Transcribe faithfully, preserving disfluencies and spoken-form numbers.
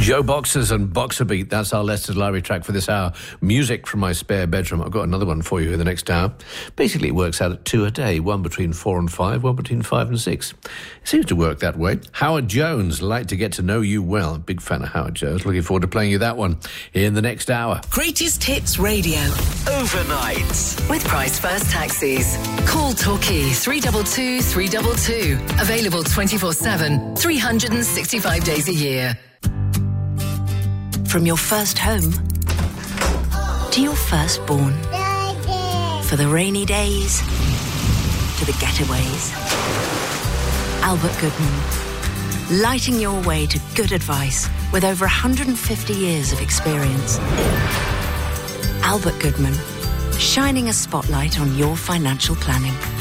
Joe Boxers and Boxer Beat. That's our Leicester's Library track for this hour. Music from my spare bedroom. I've got another one for you in the next hour. Basically, it works out at two a day. One between four and five, one between five and six. It seems to work that way. Howard Jones, Like to Get to Know You Well. Big fan of Howard Jones. Looking forward to playing you that one in the next hour. Greatest Hits Radio. Overnight. With Price First Taxis. Call Torquay three two two, three two two. Available twenty-four seven, three hundred sixty-five days a year. From your first home to your firstborn. For the rainy days to the getaways. Albert Goodman, lighting your way to good advice with over one hundred fifty years of experience. Albert Goodman, shining a spotlight on your financial planning.